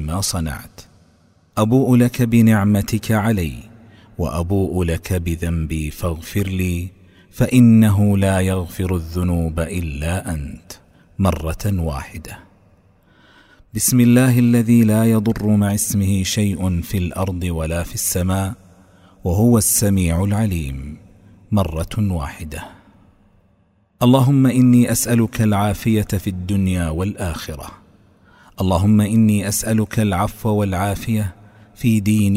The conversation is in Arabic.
ما صنعت. أبوء لك بنعمتك علي وأبوء لك بذنبي فاغفر لي، فإنه لا يغفر الذنوب إلا أنت، مرة واحدة. بسم الله الذي لا يضر مع اسمه شيء في الأرض ولا في السماء وهو السميع العليم، مرة واحدة. اللهم إني أسألك العافية في الدنيا والآخرة. اللهم إني أسألك العفو والعافية في ديني